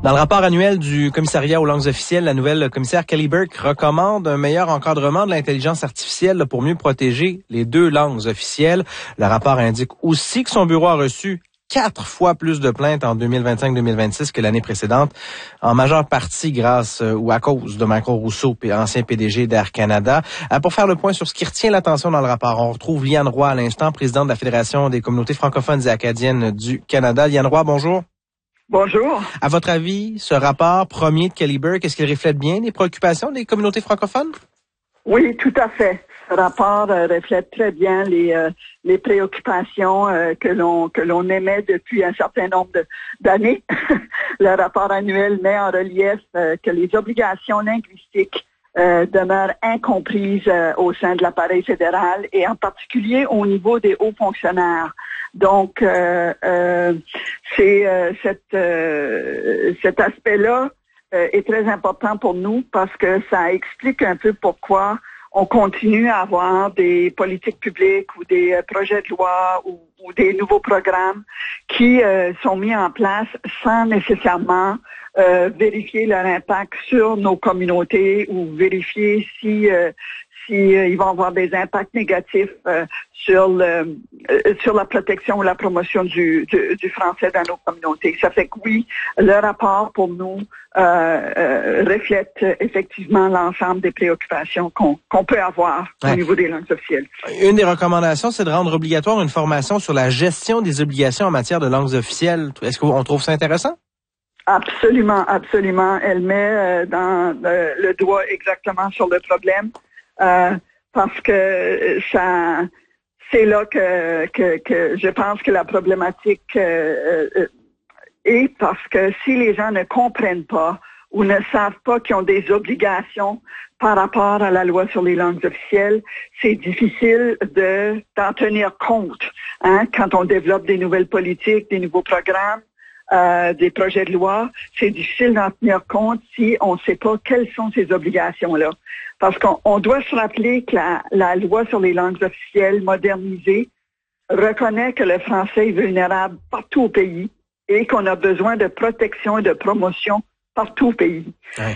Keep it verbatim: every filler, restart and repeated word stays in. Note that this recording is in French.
Dans le rapport annuel du commissariat aux langues officielles, la nouvelle commissaire Kelly Burke recommande un meilleur encadrement de l'intelligence artificielle pour mieux protéger les deux langues officielles. Le rapport indique aussi que son bureau a reçu quatre fois plus de plaintes en deux mille vingt-cinq deux mille vingt-six que l'année précédente, en majeure partie grâce euh, ou à cause de Michael Rousseau, ancien P D G d'Air Canada. Euh, pour faire le point sur ce qui retient l'attention dans le rapport, on retrouve Liane Roy à l'instant, présidente de la Fédération des communautés francophones et acadiennes du Canada. Liane Roy, bonjour. Bonjour. À votre avis, ce rapport premier de Kelly Burke, est-ce qu'il reflète bien les préoccupations des communautés francophones? Oui, tout à fait. Ce rapport euh, reflète très bien les euh, les préoccupations euh, que l'on que l'on émet depuis un certain nombre de, d'années. Le rapport annuel met en relief euh, que les obligations linguistiques euh, demeurent incomprises euh, au sein de l'appareil fédéral et en particulier au niveau des hauts fonctionnaires. Donc, euh, euh, c'est euh, cette, euh, cet aspect-là euh, est très important pour nous parce que ça explique un peu pourquoi on continue à avoir des politiques publiques ou des euh, projets de loi ou, ou des nouveaux programmes qui euh, sont mis en place sans nécessairement euh, vérifier leur impact sur nos communautés ou vérifier si euh, si euh, ils vont avoir des impacts négatifs euh, sur le euh, sur la protection ou la promotion du, du du français dans nos communautés. Ça fait que oui, le rapport pour nous euh, euh, reflète effectivement l'ensemble des préoccupations qu'on qu'on peut avoir ouais. au niveau des langues officielles. Une des recommandations, c'est de rendre obligatoire une formation sur la gestion des obligations en matière de langues officielles. Est-ce qu'on trouve ça intéressant? Absolument, absolument. Elle met euh, dans euh, le doigt exactement sur le problème. Euh, parce que ça, c'est là que, que, que je pense que la problématique euh, euh, est parce que si les gens ne comprennent pas ou ne savent pas qu'ils ont des obligations par rapport à la loi sur les langues officielles, c'est difficile de d'en tenir compte hein, quand on développe des nouvelles politiques, des nouveaux programmes. Euh, des projets de loi, c'est difficile d'en tenir compte si on ne sait pas quelles sont ces obligations-là. Parce qu'on on doit se rappeler que la, la loi sur les langues officielles modernisée reconnaît que le français est vulnérable partout au pays et qu'on a besoin de protection et de promotion partout au pays. Ouais.